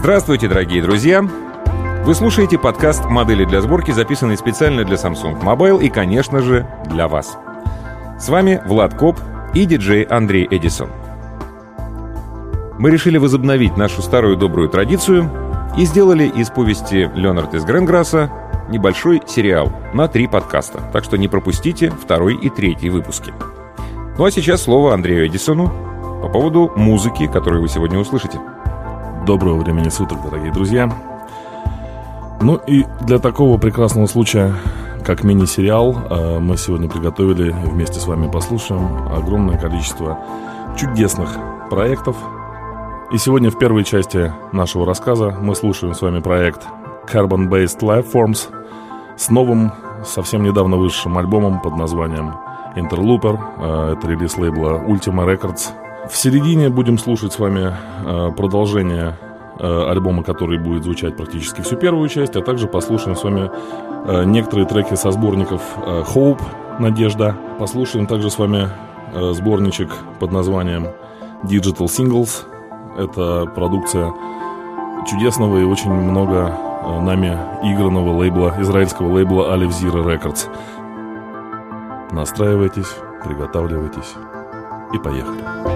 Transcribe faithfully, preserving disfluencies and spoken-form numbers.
Здравствуйте, дорогие друзья! Вы слушаете подкаст «Модели для сборки», записанный специально для Samsung Mobile и, конечно же, для вас. С вами Влад Коп и диджей Андрей Эдисон. Мы решили возобновить нашу старую добрую традицию и сделали из повести Леонарда из Гренграсса небольшой сериал на три подкаста. Так что не пропустите второй и третий выпуски. Ну а сейчас слово Андрею Эдисону по поводу музыки, которую вы сегодня услышите. Доброго времени суток, дорогие друзья. Ну и для такого прекрасного случая, как мини-сериал, мы сегодня приготовили и вместе с вами послушаем огромное количество чудесных проектов. И сегодня в первой части нашего рассказа мы слушаем с вами проект Carbon-Based Lifeforms с новым, совсем недавно вышедшим альбомом под названием Interlooper. Это релиз лейбла Ultima Records. В середине будем слушать с вами продолжение альбома, который будет звучать практически всю первую часть, а также послушаем с вами некоторые треки со сборников Hope, Надежда. Послушаем также с вами сборничек под названием Digital Singles. Это продукция чудесного и очень много нами игранного лейбла, израильского лейбла Aleph Zira Records. Настраивайтесь, приготавливайтесь и поехали.